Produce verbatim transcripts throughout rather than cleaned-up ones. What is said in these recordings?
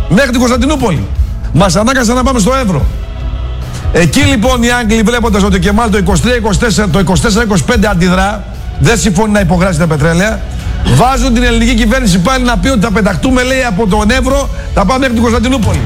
Μέχρι την Κωνσταντινούπολη. Μας ανάγκασαν να πάμε στο Εύρο. Εκεί λοιπόν οι Άγγλοι, βλέποντας ότι ο Κεμάλ το είκοσι τρία είκοσι τέσσερα, το είκοσι τέσσερα είκοσι πέντε αντιδρά, δεν συμφωνεί να υπογράψει τα πετρέλαια, βάζουν την ελληνική κυβέρνηση πάλι να πει ότι θα πεταχτούμε, λέει, από τον Εύρο, θα πάμε μέχρι την Κωνσταντινούπολη.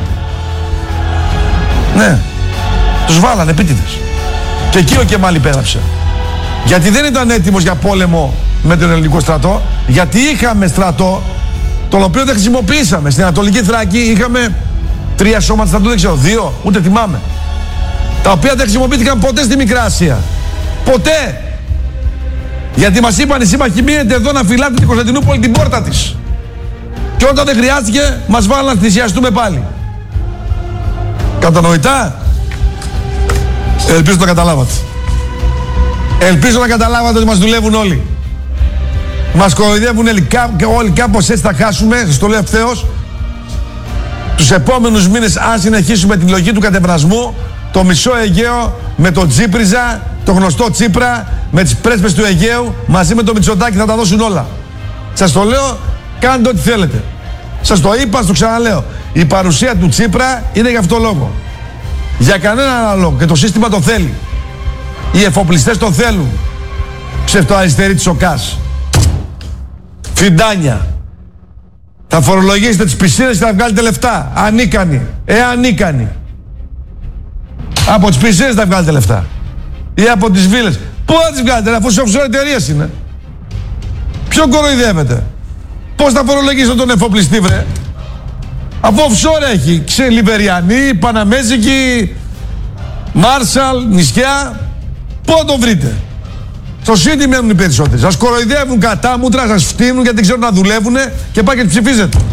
Ναι, τους βάλανε επίτηδες. Και εκεί ο Κεμάλ υπέγραψε. Γιατί δεν ήταν έτοιμος για πόλεμο με τον ελληνικό στρατό, γιατί είχαμε στρατό, τον οποίο δεν χρησιμοποιήσαμε. Στην Ανατολική Θράκη είχαμε τρία σώματα στρατού, δεν ξέρω, δύο, ούτε θυμάμαι. Τα οποία δεν χρησιμοποιήθηκαν ποτέ στη Μικρά Ασία. Ποτέ! Γιατί μας είπαν οι σύμμαχοι, μείνετε εδώ να φυλάτε την Κωνσταντινούπολη την πόρτα της. Και όταν δεν χρειάστηκε, μας βάλαν να θυσιαστούμε πάλι. Κατανοητά? Ελπίζω να καταλάβατε. Ελπίζω να καταλάβατε ότι μας δουλεύουν όλοι. Μας κοροϊδεύουν όλοι, όλοι, κάπως έτσι θα χάσουμε, σας το λέω ευθέως. Τους επόμενους μήνες, αν συνεχίσουμε την λογική του κατευρασμού, το μισό Αιγαίο με τον Τσίπριζα, το γνωστό Τσίπρα, με τις πρέσπες του Αιγαίου, μαζί με το Μητσοτάκη θα τα δώσουν όλα. Σας το λέω, κάντε ό,τι θέλετε. Σας το είπα, σας το ξαναλέω. Η παρουσία του Τσίπρα είναι για αυτό λόγο. Για κανένα άλλο λόγο. Και το σύστημα το θέλει. Οι εφοπλιστές το θέλουν. Ψευτοαριστερή της ΟΚΑΣ. Φιντάνια. Θα φορολογήσετε τις πισίνες και θα βγάλετε λεφτά. Ανίκανοι. Ε, ανίκανοι. Από τις πισίνες θα βγάλετε λεφτά. Ή από τις βίλες. Πού θα τις βγάλετε, αφού σε offshore εταιρείες είναι. Ποιον κοροϊδεύετε. Πώς θα φορολογήσετε τον εφοπλιστή, βρε. Αφού offshore έχει. Ξελιβεριανή, Παναμέζικη, Μάρσαλ, νησιά. Πού θα τον βρείτε. Στο City μένουν οι περισσότεροι. Σας κοροϊδεύουν κατάμουτρα, σας φτύνουν γιατί δεν ξέρουν να δουλεύουν και πάει και τις ψηφίζετε.